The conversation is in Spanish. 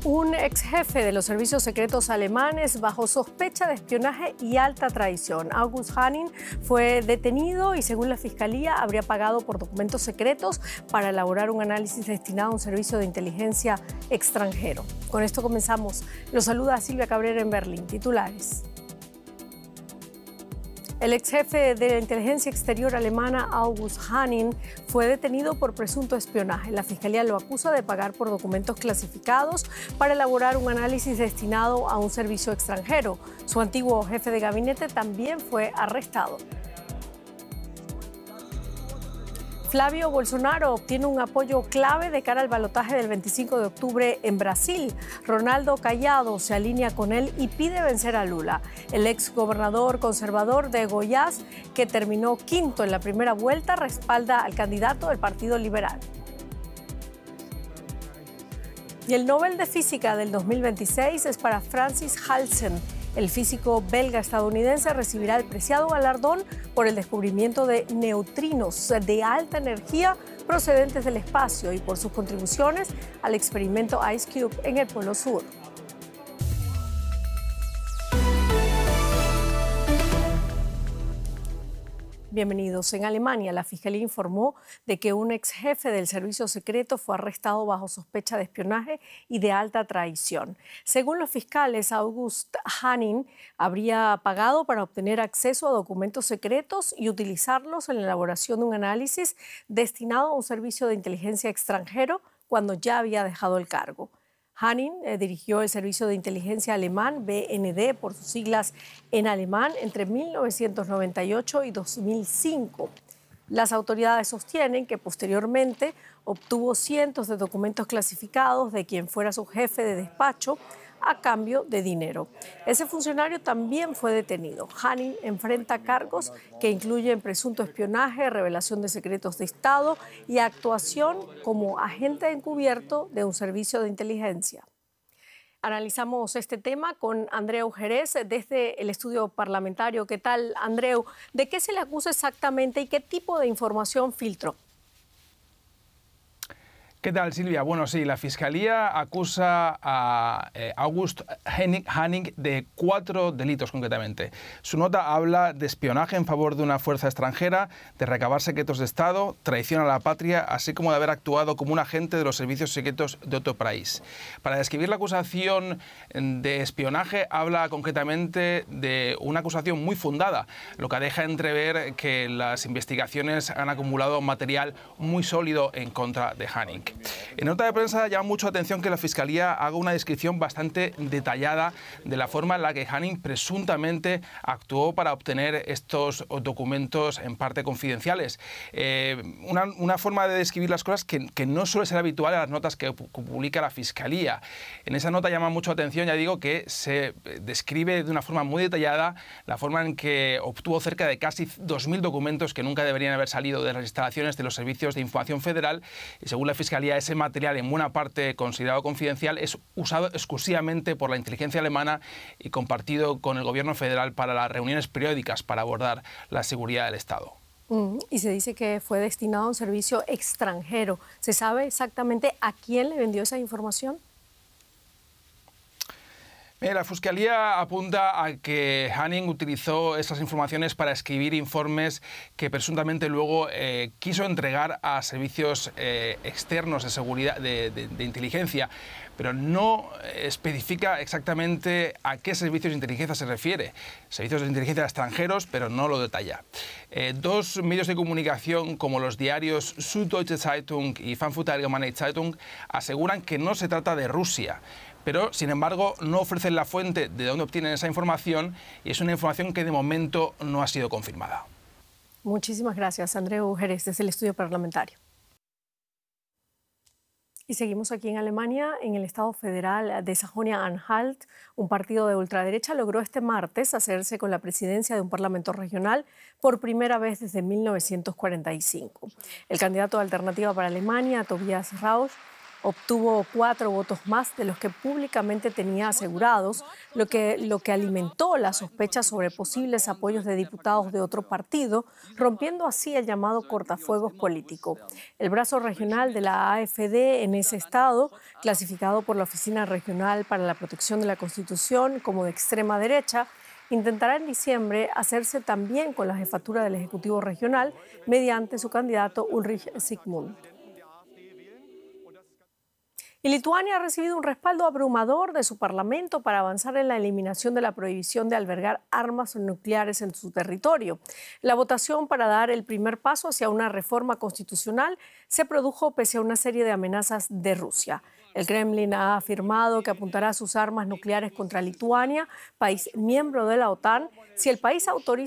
Un ex jefe de los servicios secretos alemanes bajo sospecha de espionaje y alta traición. August Hanning fue detenido y, según la Fiscalía, habría pagado por documentos secretos para elaborar un análisis destinado a un servicio de inteligencia extranjero. Con esto comenzamos. Los saluda Silvia Cabrera en Berlín. Titulares. El ex jefe de la inteligencia exterior alemana, August Hanning, fue detenido por presunto espionaje. La Fiscalía lo acusa de pagar por documentos clasificados para elaborar un análisis destinado a un servicio extranjero. Su antiguo jefe de gabinete también fue arrestado. Flavio Bolsonaro obtiene un apoyo clave de cara al balotaje del 25 de octubre en Brasil. Ronaldo Caiado se alinea con él y pide vencer a Lula. El ex gobernador conservador de Goiás, que terminó quinto en la primera vuelta, respalda al candidato del Partido Liberal. Y el Nobel de Física del 2026 es para Francis Halsen. El físico belga-estadounidense recibirá el preciado galardón por el descubrimiento de neutrinos de alta energía procedentes del espacio y por sus contribuciones al experimento IceCube en el Polo Sur. Bienvenidos. En Alemania, la Fiscalía informó de que un ex jefe del servicio secreto fue arrestado bajo sospecha de espionaje y de alta traición. Según los fiscales, August Hanning habría pagado para obtener acceso a documentos secretos y utilizarlos en la elaboración de un análisis destinado a un servicio de inteligencia extranjero cuando ya había dejado el cargo. Hanning dirigió el servicio de inteligencia alemán, BND por sus siglas en alemán, entre 1998 y 2005. Las autoridades sostienen que posteriormente obtuvo cientos de documentos clasificados de quien fuera su jefe de despacho a cambio de dinero. Ese funcionario también fue detenido. Hanning enfrenta cargos que incluyen presunto espionaje, revelación de secretos de Estado y actuación como agente encubierto de un servicio de inteligencia. Analizamos este tema con Andreu Jerez desde el estudio parlamentario. ¿Qué tal, Andreu? ¿De qué se le acusa exactamente y qué tipo de información filtró? ¿Qué tal, Silvia? Bueno, sí, la Fiscalía acusa a August Hanning de 4 delitos concretamente. Su nota habla de espionaje en favor de una fuerza extranjera, de recabar secretos de Estado, traición a la patria, así como de haber actuado como un agente de los servicios secretos de otro país. Para describir la acusación de espionaje, habla concretamente de una acusación muy fundada, lo que deja entrever que las investigaciones han acumulado material muy sólido en contra de Hanning. En nota de prensa llama mucho la atención que la Fiscalía haga una descripción bastante detallada de la forma en la que Hanning presuntamente actuó para obtener estos documentos en parte confidenciales. Una forma de describir las cosas que no suele ser habitual en las notas que publica la Fiscalía. En esa nota llama mucho la atención, ya digo, que se describe de una forma muy detallada la forma en que obtuvo cerca de casi 2.000 documentos que nunca deberían haber salido de las instalaciones de los servicios de información federal y, según la Fiscalía, ese material, en buena parte considerado confidencial, es usado exclusivamente por la inteligencia alemana y compartido con el gobierno federal para las reuniones periódicas para abordar la seguridad del Estado. Y se dice que fue destinado a un servicio extranjero. ¿Se sabe exactamente a quién le vendió esa información? La Fiscalía apunta a que Hanning utilizó esas informaciones para escribir informes que presuntamente luego quiso entregar a servicios externos de seguridad, de inteligencia, pero no especifica exactamente a qué servicios de inteligencia se refiere. Servicios de inteligencia extranjeros, pero no lo detalla. Dos medios de comunicación como los diarios Süddeutsche Zeitung y Frankfurter Allgemeine Zeitung aseguran que no se trata de Rusia, pero, sin embargo, no ofrecen la fuente de dónde obtienen esa información y es una información que de momento no ha sido confirmada. Muchísimas gracias, Andreu Jerez, desde el estudio parlamentario. Y seguimos aquí en Alemania. En el Estado federal de Sajonia-Anhalt, un partido de ultraderecha logró este martes hacerse con la presidencia de un parlamento regional por primera vez desde 1945. El candidato de Alternativa para Alemania, Tobias Rauch, Obtuvo 4 votos más de los que públicamente tenía asegurados, lo que alimentó las sospechas sobre posibles apoyos de diputados de otro partido, rompiendo así el llamado cortafuegos político. El brazo regional de la AfD en ese estado, clasificado por la Oficina Regional para la Protección de la Constitución como de extrema derecha, intentará en diciembre hacerse también con la jefatura del Ejecutivo Regional mediante su candidato Ulrich Zygmunt. Y Lituania ha recibido un respaldo abrumador de su parlamento para avanzar en la eliminación de la prohibición de albergar armas nucleares en su territorio. La votación para dar el primer paso hacia una reforma constitucional se produjo pese a una serie de amenazas de Rusia. El Kremlin ha afirmado que apuntará sus armas nucleares contra Lituania, país miembro de la OTAN, si el país autoriza